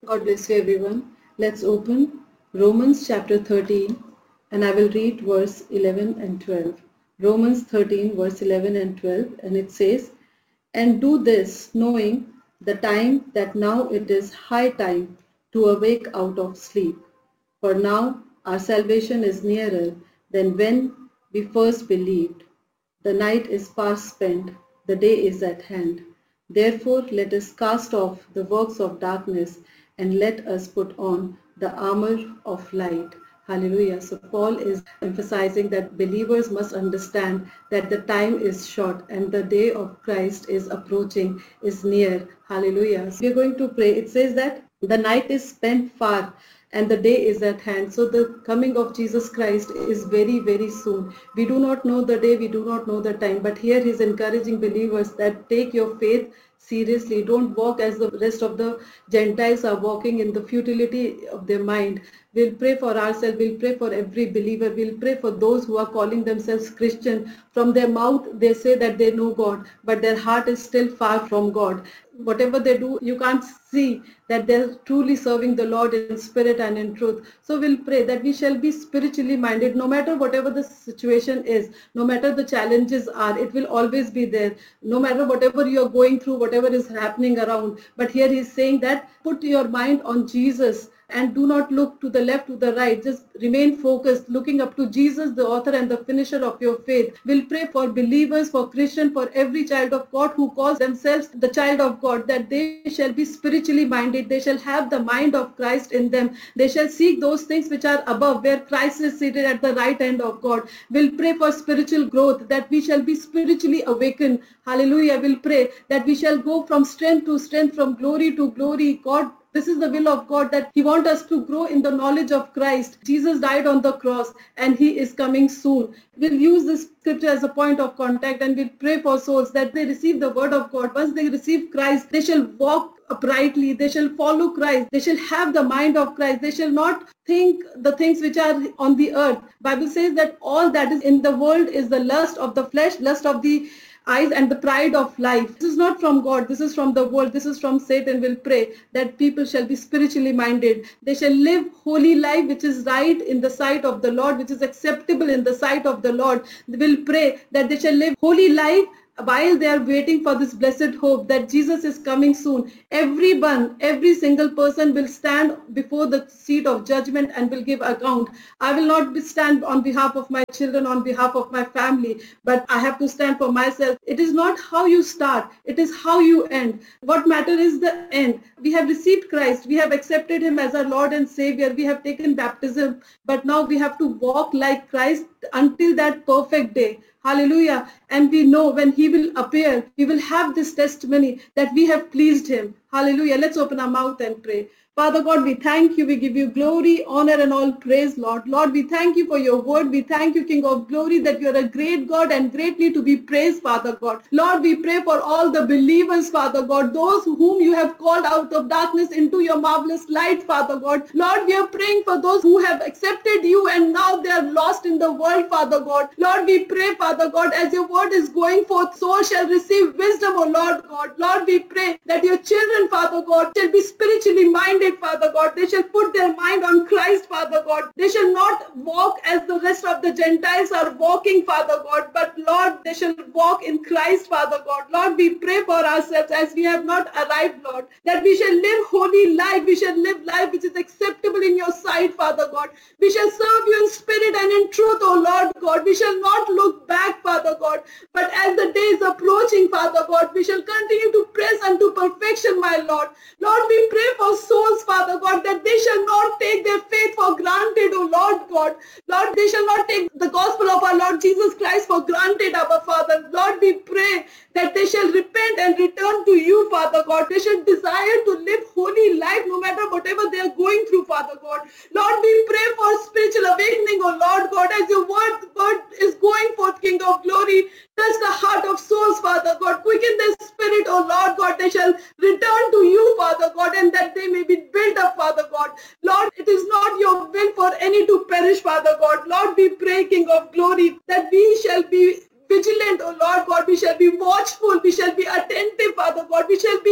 God bless you, everyone. Let's open Romans chapter 13 and I will read verse 11 and 12. Romans 13, verse 11 and 12, and it says, "And do this, knowing the time that now it is high time to awake out of sleep. For now our salvation is nearer than when we first believed. The night is fast spent, the day is at hand. Therefore let us cast off the works of darkness and let us put on the armor of light." Hallelujah. So Paul is emphasizing that believers must understand that the time is short and the day of Christ is approaching, is near. Hallelujah. So we're going to pray. It says that the night is spent far and the day is at hand. So the coming of Jesus Christ is very, very soon. We do not know the day, we do not know the time, but here he's encouraging believers that take your faith seriously. Don't walk as the rest of the Gentiles are walking in the futility of their mind. We'll pray for ourselves, we'll pray for every believer, we'll pray for those who are calling themselves Christian. From their mouth they say that they know God, but their heart is still far from God. Whatever they do, you can't see that they're truly serving the Lord in spirit and in truth. So we'll pray that we shall be spiritually minded, no matter whatever the situation is, no matter the challenges are, it will always be there. No matter whatever you're going through, whatever is happening around. But here he's saying that put your mind on Jesus and do not look to the left, to the right. Just remain focused, looking up to Jesus, the author and the finisher of your faith. We'll pray for believers, for Christian, for every child of God who calls themselves the child of God, that they shall be spiritually minded. They shall have the mind of Christ in them. They shall seek those things which are above, where Christ is seated at the right hand of God. We'll pray for spiritual growth, that we shall be spiritually awakened. Hallelujah. We'll pray that we shall go from strength to strength, from glory to glory. God, this is the will of God, that He wants us to grow in the knowledge of Christ. Jesus died on the cross and He is coming soon. We'll use this scripture as a point of contact and we'll pray for souls that they receive the word of God. Once they receive Christ, they shall walk uprightly. They shall follow Christ. They shall have the mind of Christ. They shall not think the things which are on the earth. Bible says that all that is in the world is the lust of the flesh, lust of the eyes, and the pride of life. This is not from God. This is from the world. This is from Satan. Will pray that people shall be spiritually minded. They shall live holy life, which is right in the sight of the Lord, which is acceptable in the sight of the Lord. They will pray that they shall live holy life while they are waiting for this blessed hope that Jesus is coming soon. Everyone, every single person will stand before the seat of judgment and will give account. I will not stand on behalf of my children, on behalf of my family, but I have to stand for myself. It is not how you start, it is how you end. What matters is the end. We have received Christ, we have accepted Him as our Lord and Savior, we have taken baptism, but now we have to walk like Christ until that perfect day. Hallelujah. And we know when He will appear, we will have this testimony that we have pleased Him. Hallelujah. Let's open our mouth and pray. Father God, we thank you. We give you glory, honor, and all praise, Lord. Lord, we thank you for your word. We thank you, King of glory, that you are a great God and greatly to be praised, Father God. Lord, we pray for all the believers, Father God, those whom you have called out of darkness into your marvelous light, Father God. Lord, we are praying for those who have accepted you and now they are lost in the world, Father God. Lord, we pray, Father God, as your word is going forth, so shall receive wisdom, O Lord God. Lord, we pray that your children, Father God, shall be spiritually minded, Father God. They shall put their mind on Christ, Father God. They shall not walk as the rest of the Gentiles are walking, Father God, but Lord, they shall walk in Christ, Father God. Lord, we pray for ourselves as we have not arrived, Lord, that we shall live holy life. We shall live life which is acceptable in your sight, Father God. We shall serve you in spirit and in truth, O Lord God. We shall not look back, Father God, but as the day is approaching, Father God, we shall continue to press unto perfection, my Lord. Lord, we pray for souls, Father God, that they shall not take their faith for granted, O Lord God. Lord, they shall not take the gospel of our Lord Jesus Christ for granted, our Father. Lord, we pray that they shall repent and return to you, Father God. They shall desire to live holy life no matter whatever they are going through, Father God. Lord, we pray for spiritual awakening, O Lord God, as your word is going forth, King of glory. Touch the heart of souls, Father God. Quicken their spirit, O Lord God. They shall return to you, Father God, and that they may be built up, Father God. Lord, it is not your will for any to perish, Father God. Lord, we pray, King of glory, that we shall be vigilant, O Lord God. We shall be watchful. We shall be attentive, Father God. We shall be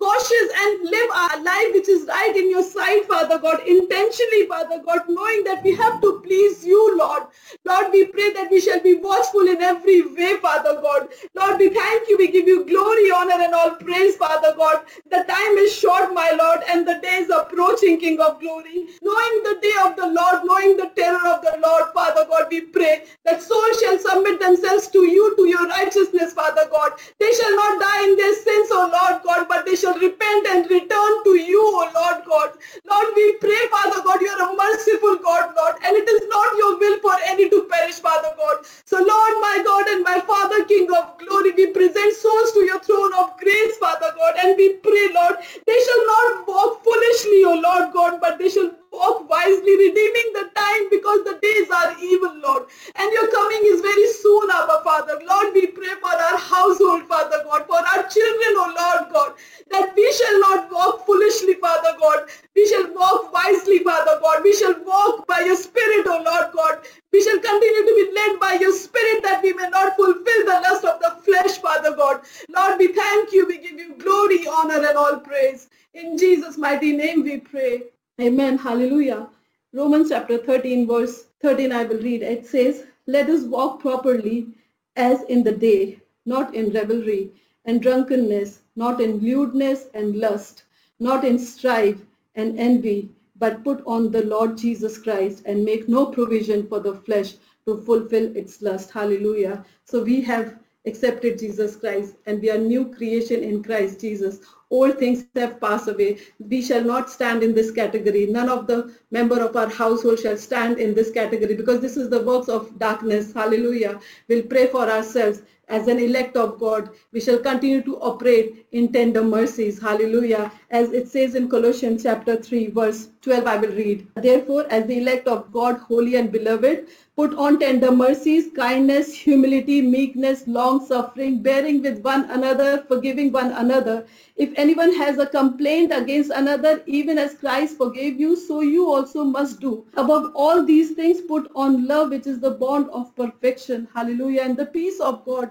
cautious and live our life which is right in your sight, Father God, intentionally, Father God, knowing that we have to please you, Lord. Lord, we pray that we shall be watchful in every way, Father God. Lord, we thank you. We give you glory, honor, and all praise, Father God. The time is short, my Lord, and the day is approaching, King of glory. Knowing the day of the Lord, knowing the terror of the Lord, Father God, we pray that souls shall submit themselves to you, to your righteousness, Father God. They shall not die in their sins, O Lord God, but they shall repent and return to you, O Lord God. Lord, we pray, Father God, you are a merciful God, Lord, and it is not your will for any to perish, Father God. So, Lord, my God and my Father, King of glory, we present souls to your throne of grace, Father God, and we pray, Lord, they shall not walk foolishly, O Lord God, but they shall walk wisely, redeeming the time because the days are evil, Lord. And your coming is very soon, Abba Father. Lord, we pray for our household, Father God, for our children, O Lord God, that we shall not walk foolishly, Father God. We shall walk wisely, Father God. We shall walk by your Spirit, O Lord God. We shall continue to be led by your Spirit that we may not fulfill the lust of the flesh, Father God. Lord, we thank you. We give you glory, honor, and all praise. In Jesus' mighty name we pray. Amen. Hallelujah. Romans chapter 13, verse 13, I will read. It says, let us walk properly as in the day, not in revelry and drunkenness, not in lewdness and lust, not in strife and envy, but put on the Lord Jesus Christ and make no provision for the flesh to fulfill its lust. Hallelujah. So we have accepted Jesus Christ and we are new creation in Christ Jesus. All things have passed away. We shall not stand in this category. None of the member of our household shall stand in this category because this is the works of darkness. Hallelujah. We'll pray for ourselves. As an elect of God, we shall continue to operate in tender mercies. Hallelujah. As it says in Colossians chapter 3, verse 12, I will read. Therefore, as the elect of God, holy and beloved, put on tender mercies, kindness, humility, meekness, long-suffering, bearing with one another, forgiving one another. If anyone has a complaint against another, even as Christ forgave you, so you also must do. Above all these things, put on love, which is the bond of perfection. Hallelujah. And the peace of God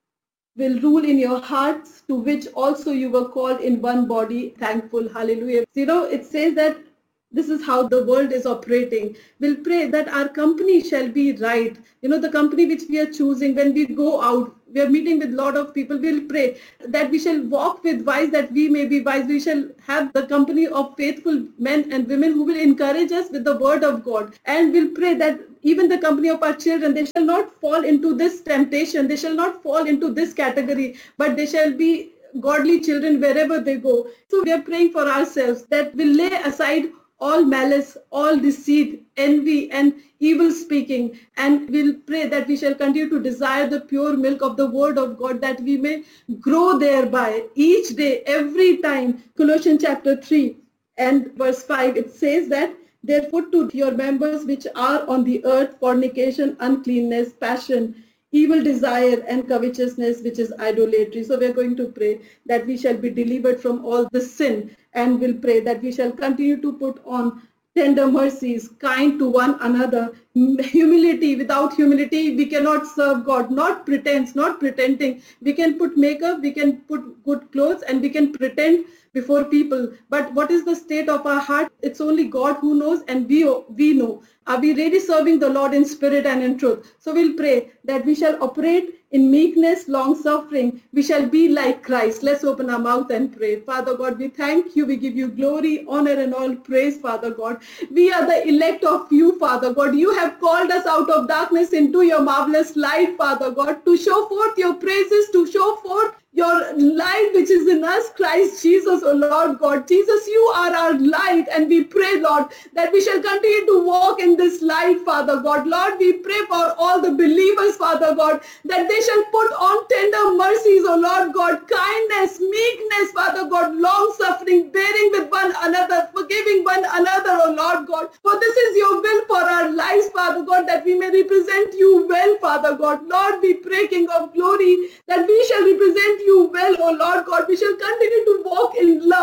will rule in your hearts, to which also you were called in one body. Thankful. Hallelujah. It says that this is how the world is operating. We'll pray that our company shall be right. The company which we are choosing when we go out, we are meeting with a lot of people. We'll pray that we shall walk with wise, that we may be wise. We shall have the company of faithful men and women who will encourage us with the word of God. And we'll pray that even the company of our children, they shall not fall into this temptation. They shall not fall into this category, but they shall be godly children wherever they go. So we are praying for ourselves that we lay aside all malice, all deceit, envy, and evil speaking. And we'll pray that we shall continue to desire the pure milk of the word of God, that we may grow thereby each day, every time. Colossians chapter 3 and verse 5, it says that, therefore to your members which are on the earth, fornication, uncleanness, passion, evil desire, and covetousness, which is idolatry. So we are going to pray that we shall be delivered from all the sin, and we'll pray that we shall continue to put on tender mercies, kind to one another, humility. Without humility, we cannot serve God. Not pretense, not pretending. We can put makeup, we can put good clothes, and we can pretend before people. But what is the state of our heart? It's only God who knows, and we know. Are we really serving the Lord in spirit and in truth? So we'll pray that we shall operate in meekness, long-suffering. We shall be like Christ. Let's open our mouth and pray. Father God, we thank you. We give you glory, honor, and all praise, Father God. We are the elect of you, Father God. You have called us out of darkness into your marvelous light, Father God, to show forth your praises, to show forth your light which is in us, Christ Jesus, O Lord God. Jesus, you are our light, and we pray, Lord, that we shall continue to walk in this light, Father God. Lord, we pray for all the believers, Father God, that they shall put on tender mercies, O Lord God, kindness, meekness, Father God, long-suffering, bearing with one another, forgiving one another, O Lord God. For this is your will for our lives, Father God, that we may represent you well, Father God. Lord, we pray, King of glory, that we shall represent you well, O Lord God. We shall continue to walk in love,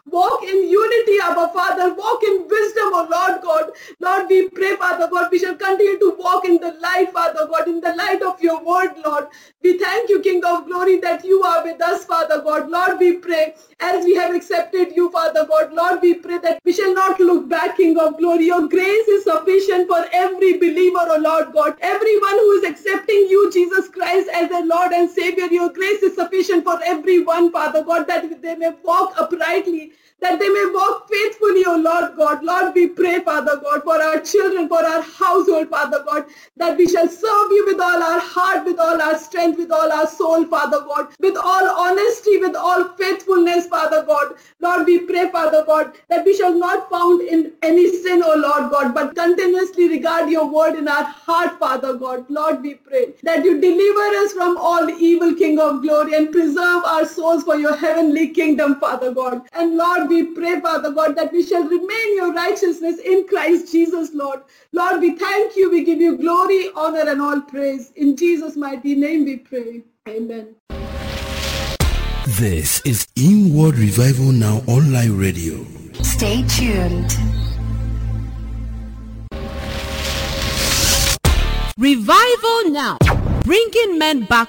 Walk in unity, Abba Father. Walk in wisdom, O Lord God. Lord, we pray, Father God, we shall continue to walk in the light, Father God, in the light of your word, Lord. We thank you, King of glory, that you are with us, Father God. Lord, we pray, as we have accepted you, Father God, Lord, we pray that we shall not look back, King of glory. Your grace is sufficient for every believer, O Lord God. Everyone who is accepting you, Jesus Christ, as their Lord and Savior, your grace is sufficient for everyone, Father God, that they may walk uprightly, that they may walk faithfully, O Lord God. Lord, we pray, Father God, for our children, for our household, Father God, that we shall serve you with all our heart, with all our strength, with all our soul, Father God, with all honesty, with all faithfulness, Father God. Lord, we pray, Father God, that we shall not found in any sin, O Lord God, but continuously regard your word in our heart, Father God. Lord, we pray that you deliver us from all evil, King of glory, and preserve our souls for your heavenly kingdom, Father God. And Lord, we pray, Father God, that we shall remain your righteousness in Christ Jesus, Lord. Lord, we thank you. We give you glory, honor, and all praise. In Jesus' mighty name we pray. Amen. This is Inward Revival Now Online Radio. Stay tuned. Revival Now, bringing men back